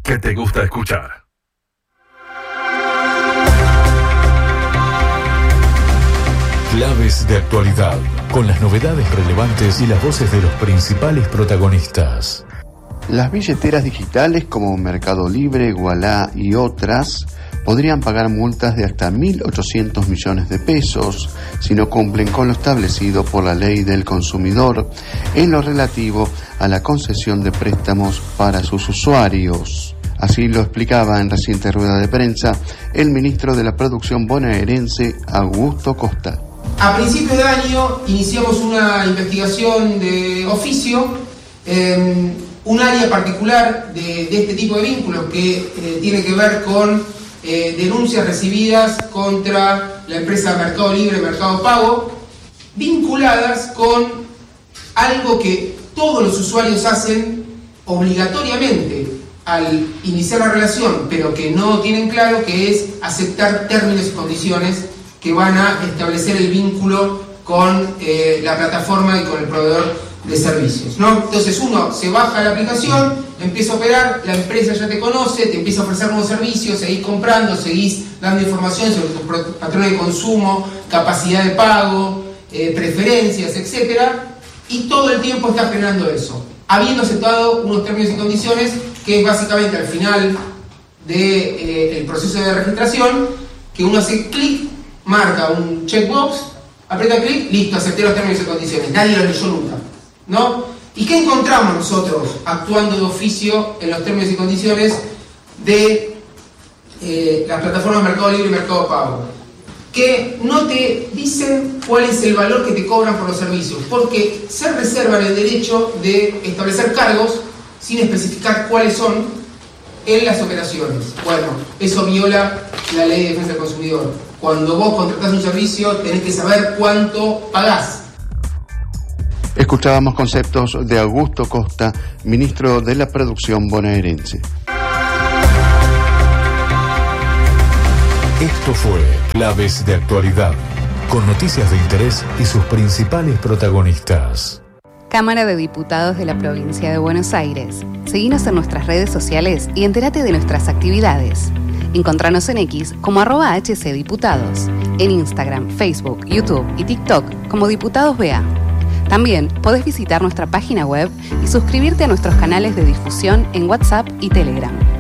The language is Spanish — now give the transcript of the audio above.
que te gusta escuchar. Claves de actualidad, con las novedades relevantes y las voces de los principales protagonistas. Las billeteras digitales como Mercado Libre, Ualá y otras podrían pagar multas de hasta 1.800 millones de pesos si no cumplen con lo establecido por la Ley del Consumidor en lo relativo a la concesión de préstamos para sus usuarios. Así lo explicaba en reciente rueda de prensa el ministro de la Producción bonaerense, Augusto Costa. A principios de año iniciamos una investigación de oficio en un área particular de este tipo de vínculos que tiene que ver con denuncias recibidas contra la empresa Mercado Libre, Mercado Pago, vinculadas con algo que todos los usuarios hacen obligatoriamente al iniciar la relación, pero que no tienen claro, que es aceptar términos y condiciones que van a establecer el vínculo con la plataforma y con el proveedor de servicios, ¿no? Entonces uno se baja la aplicación, empieza a operar, la empresa ya te conoce, te empieza a ofrecer nuevos servicios, seguís comprando, seguís dando información sobre tus patrones de consumo, capacidad de pago, preferencias, etcétera, y todo el tiempo está generando eso, habiendo aceptado unos términos y condiciones que es básicamente al final del proceso de registración, que uno hace clic, marca un checkbox, aprieta clic, listo, acepté los términos y condiciones, nadie los leyó nunca, ¿no? ¿Y qué encontramos nosotros actuando de oficio en los términos y condiciones de las plataformas Mercado Libre y Mercado Pago? Que no te dicen cuál es el valor que te cobran por los servicios, porque se reservan el derecho de establecer cargos sin especificar cuáles son en las operaciones. Bueno, eso viola la Ley de Defensa del Consumidor. Cuando vos contratás un servicio tenés que saber cuánto pagás. Escuchábamos conceptos de Augusto Costa, ministro de la Producción bonaerense. Esto fue Claves de Actualidad, con noticias de interés y sus principales protagonistas. Cámara de Diputados de la Provincia de Buenos Aires. Seguinos en nuestras redes sociales y entérate de nuestras actividades. Encontranos en X como @HCDiputados, en Instagram, Facebook, YouTube y TikTok como Diputados BA. También podés visitar nuestra página web y suscribirte a nuestros canales de difusión en WhatsApp y Telegram.